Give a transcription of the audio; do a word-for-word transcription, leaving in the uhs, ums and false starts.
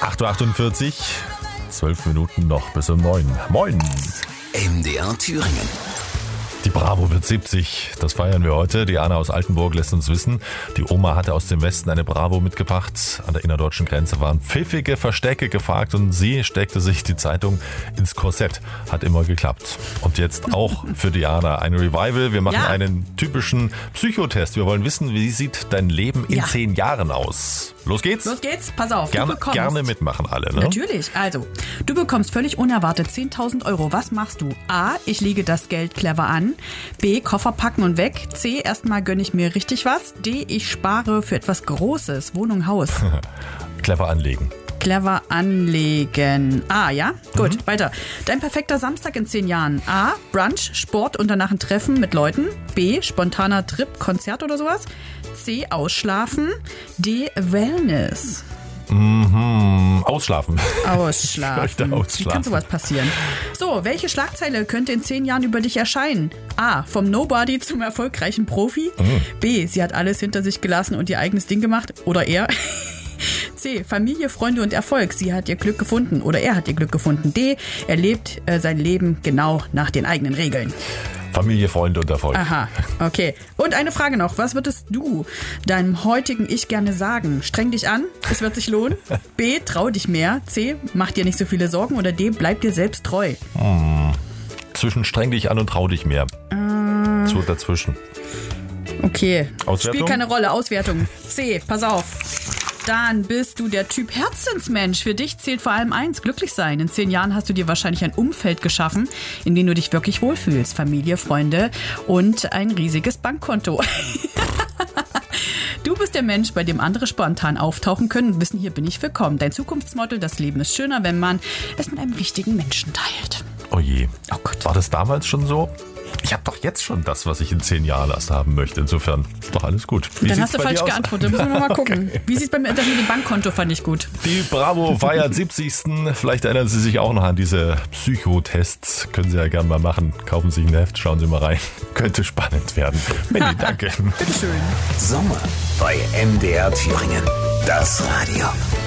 acht Uhr achtundvierzig, zwölf Minuten noch bis um neun. Moin. M D R Thüringen. Die Bravo wird siebzig, das feiern wir heute. Diana aus Altenburg lässt uns wissen, die Oma hatte aus dem Westen eine Bravo mitgebracht. An der innerdeutschen Grenze waren pfiffige Verstecke gefragt und sie steckte sich die Zeitung ins Korsett. Hat immer geklappt. Und jetzt auch für Diana ein Revival. Wir machen Ja. einen typischen Psychotest. Wir wollen wissen, wie sieht dein Leben in Ja. zehn Jahren aus? Los geht's? Los geht's, pass auf. Gerne, du bekommst, gerne mitmachen alle, ne? Natürlich, also, du bekommst völlig unerwartet zehntausend Euro. Was machst du? A, ich lege das Geld clever an. B, Koffer packen und weg. C, erstmal gönne ich mir richtig was. D, ich spare für etwas Großes, Wohnung, Haus. Clever anlegen. Clever anlegen. A, ja? Gut, weiter. Dein perfekter Samstag in zehn Jahren. A, Brunch, Sport und danach ein Treffen mit Leuten. B, spontaner Trip, Konzert oder sowas. C, Ausschlafen. D, Wellness. Mhm. Ausschlafen. Ausschlafen. Ich möchte ausschlafen. Wie kann sowas passieren? So, welche Schlagzeile könnte in zehn Jahren über dich erscheinen? A, vom Nobody zum erfolgreichen Profi. B, sie hat alles hinter sich gelassen und ihr eigenes Ding gemacht. Oder er. C, Familie, Freunde und Erfolg. Sie hat ihr Glück gefunden oder er hat ihr Glück gefunden. D, er lebt äh, sein Leben genau nach den eigenen Regeln. Familie, Freunde und Erfolg. Aha, okay. Und eine Frage noch. Was würdest du deinem heutigen Ich gerne sagen? Streng dich an, es wird sich lohnen. B, trau dich mehr. C, mach dir nicht so viele Sorgen. Oder D, bleib dir selbst treu. Hm. Zwischen streng dich an und trau dich mehr. Äh. So dazwischen. Okay. Auswertung? Spielt keine Rolle. Auswertung. C, pass auf. Dann bist du der Typ Herzensmensch. Für dich zählt vor allem eins, glücklich sein. In zehn Jahren hast du dir wahrscheinlich ein Umfeld geschaffen, in dem du dich wirklich wohlfühlst. Familie, Freunde und ein riesiges Bankkonto. Du bist der Mensch, bei dem andere spontan auftauchen können und wissen, hier bin ich willkommen. Dein Zukunftsmotto, das Leben ist schöner, wenn man es mit einem richtigen Menschen teilt. Oh je. Oh Gott. War das damals schon so? Ich habe doch jetzt schon das, was ich in zehn Jahren erst haben möchte. Insofern ist doch alles gut. Wie Dann sieht's hast du bei falsch dir aus? geantwortet. Müssen wir noch mal gucken. Okay. Wie sieht es bei mir, das mit dem Bankkonto fand ich gut. Die Bravo feiert siebzigsten Vielleicht erinnern Sie sich auch noch an diese Psychotests. Können Sie ja gerne mal machen. Kaufen Sie sich ein Heft, schauen Sie mal rein. Könnte spannend werden. Mandy, danke. Bitteschön. Sommer bei M D R Thüringen. Das Radio.